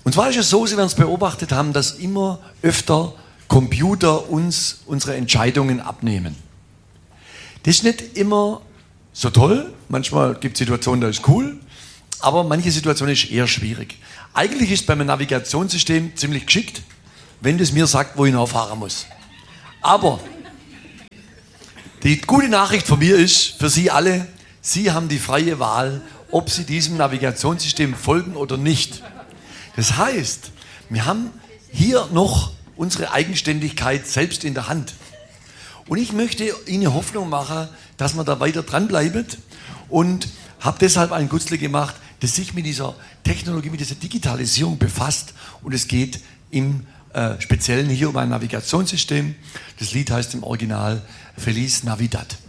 Und zwar ist es so, Sie werden es beobachtet haben, dass immer öfter Computer uns unsere Entscheidungen abnehmen. Das ist nicht immer so toll. Manchmal gibt es Situationen, da ist cool. Aber manche Situationen ist eher schwierig. Eigentlich ist beim Navigationssystem ziemlich geschickt, wenn das mir sagt, wo ich nachfahren muss. Aber die gute Nachricht von mir ist, für Sie alle, Sie haben die freie Wahl, ob Sie diesem Navigationssystem folgen oder nicht. Das heißt, wir haben hier noch unsere Eigenständigkeit selbst in der Hand. Und ich möchte Ihnen Hoffnung machen, dass man da weiter dranbleiben und habe deshalb ein Gutzle gemacht, das sich mit dieser Technologie, mit dieser Digitalisierung befasst. Und es geht im Speziellen hier um ein Navigationssystem. Das Lied heißt im Original Feliz Navidad.